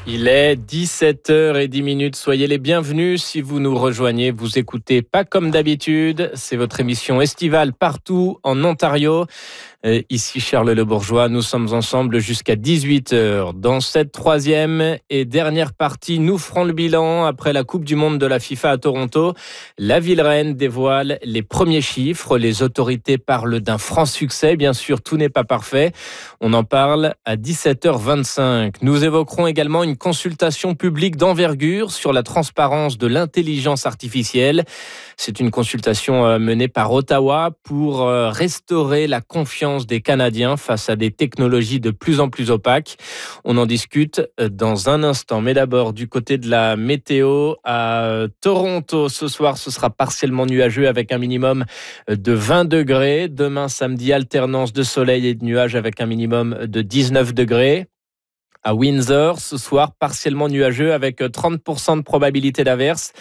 Il est 17h10. Soyez les bienvenus si vous nous rejoignez. Vous écoutez Pas comme d'habitude. C'est votre émission estivale partout en Ontario. Ici Charles Le Bourgeois, nous sommes ensemble jusqu'à 18h. Dans cette troisième et dernière partie, nous ferons le bilan après la Coupe du Monde de la FIFA à Toronto. La ville reine dévoile les premiers chiffres. Les autorités parlent d'un franc succès. Bien sûr, tout n'est pas parfait. On en parle à 17h25. Nous évoquerons également une consultation publique d'envergure sur la transparence de l'intelligence artificielle. C'est une consultation menée par Ottawa pour restaurer la confiance des Canadiens face à des technologies de plus en plus opaques. On en discute dans un instant. Mais d'abord, du côté de la météo, à Toronto, ce soir, ce sera partiellement nuageux avec un minimum de 20 degrés. Demain, samedi, alternance de soleil et de nuages avec un minimum de 19 degrés. À Windsor, ce soir, partiellement nuageux avec 30% de probabilité d'averse